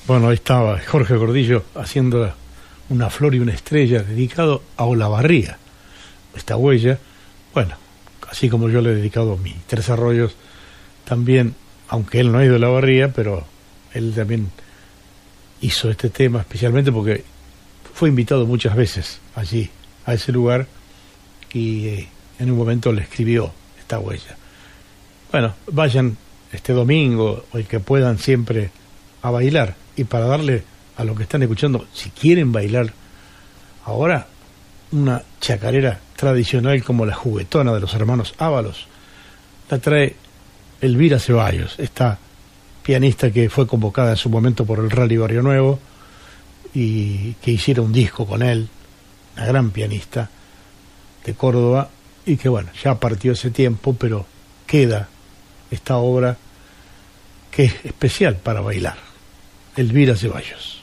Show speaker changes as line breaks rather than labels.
Bueno, ahí estaba Jorge Gordillo haciendo Una flor y una estrella, dedicado a Olavarría. Esta huella, bueno, así como yo le he dedicado mis Tres Arroyos, también, aunque él no es de Olavarría, pero él también hizo este tema, especialmente porque fue invitado muchas veces allí, a ese lugar, y en un momento le escribió esta huella. Bueno, vayan este domingo, o el que puedan, siempre a bailar. Y para darle a los que están escuchando, si quieren bailar ahora, una chacarera tradicional como la Juguetona de los hermanos Ábalos, la trae Elvira Ceballos, esta pianista que fue convocada en su momento por el Rally Barrio Nuevo y que hiciera un disco con él, una gran pianista de Córdoba, y que bueno, ya partió ese tiempo, pero queda esta obra que es especial para bailar. Elvira Ceballos.